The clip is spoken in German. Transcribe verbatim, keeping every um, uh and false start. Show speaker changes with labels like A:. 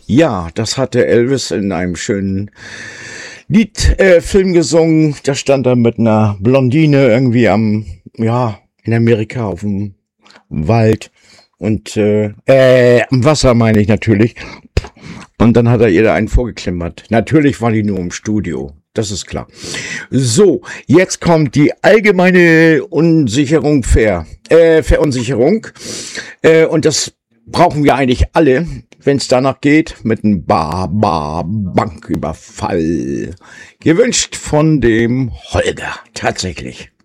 A: Ja, das hatte Elvis in einem schönen Lied, äh, Film gesungen. Da stand er mit einer Blondine irgendwie am, ja, in Amerika auf dem Wald und, äh, äh, am Wasser meine ich natürlich. Und dann hat er ihr da einen vorgeklimmert. Natürlich war die nur im Studio. Das ist klar. So, jetzt kommt die allgemeine Unsicherung, Ver, äh, Verunsicherung. Äh, und das brauchen wir eigentlich alle, wenn es danach geht, mit einem Bar-Bar-Banküberfall. Gewünscht von dem Holger, tatsächlich.